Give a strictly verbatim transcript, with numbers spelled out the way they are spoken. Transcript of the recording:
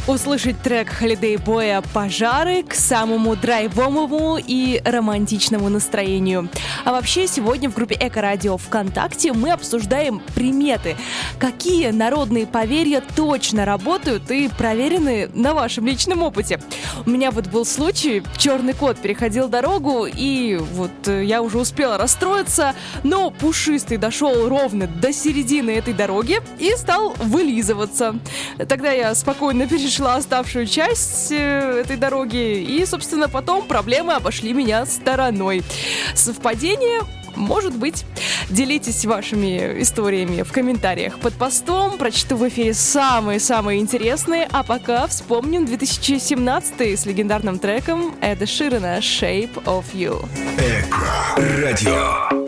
Услышать трек Holiday Boy «Пожары» к самому драйвовому и романтичному настроению. А вообще, сегодня в группе Эко-радио ВКонтакте мы обсуждаем приметы. Какие народные поверья точно работают и проверены на вашем личном опыте. У меня вот был случай, черный кот переходил дорогу, и вот я уже успела расстроиться, но пушистый дошел ровно до середины этой дороги и стал вылизываться. Тогда я спокойно перешла оставшую часть э, этой дороги, и, собственно, потом проблемы обошли меня стороной. Совпадение? Может быть. Делитесь вашими историями в комментариях под постом. Прочту в эфире самые-самые интересные. А пока вспомним две тысячи семнадцатый с легендарным треком Эда Ширана «Shape of You». Эко-радио.